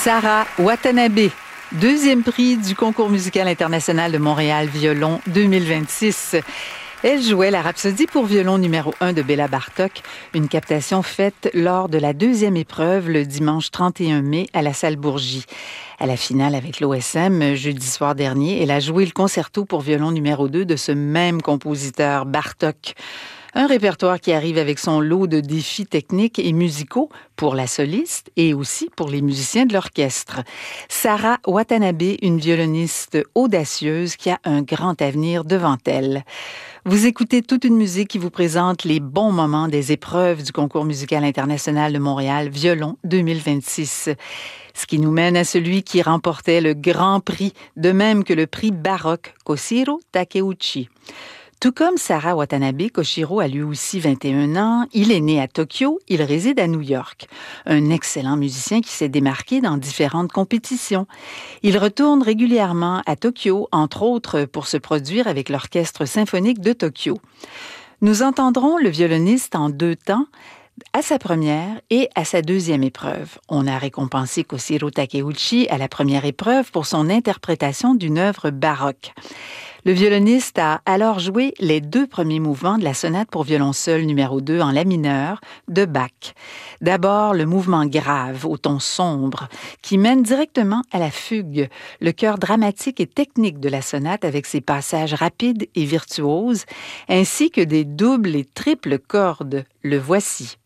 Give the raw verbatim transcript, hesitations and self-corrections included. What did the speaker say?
Sarah Watanabe, deuxième prix du Concours musical international de Montréal Violon deux mille vingt-six. Elle jouait la Rhapsodie pour violon numéro un de Béla Bartók, une captation faite lors de la deuxième épreuve le dimanche trente et un mai à la salle Bourgie. À la finale avec l'O S M, jeudi soir dernier, elle a joué le concerto pour violon numéro deux de ce même compositeur, Bartók. Un répertoire qui arrive avec son lot de défis techniques et musicaux pour la soliste et aussi pour les musiciens de l'orchestre. Sarah Watanabe, une violoniste audacieuse qui a un grand avenir devant elle. Vous écoutez toute une musique qui vous présente les bons moments des épreuves du Concours musical international de Montréal Violon deux mille vingt-six. Ce qui nous mène à celui qui remportait le Grand Prix, de même que le prix baroque Koshiro Takeuchi. Tout comme Sarah Watanabe, Koshiro a lui aussi vingt et un ans. Il est né à Tokyo, il réside à New York. Un excellent musicien qui s'est démarqué dans différentes compétitions. Il retourne régulièrement à Tokyo, entre autres pour se produire avec l'Orchestre symphonique de Tokyo. Nous entendrons le violoniste en deux temps, à sa première et à sa deuxième épreuve. On a récompensé Koshiro Takeuchi à la première épreuve pour son interprétation d'une œuvre baroque. Le violoniste a alors joué les deux premiers mouvements de la sonate pour violon seul numéro deux en la mineur de Bach. D'abord, le mouvement grave au ton sombre qui mène directement à la fugue, le cœur dramatique et technique de la sonate avec ses passages rapides et virtuoses, ainsi que des doubles et triples cordes. Le voici.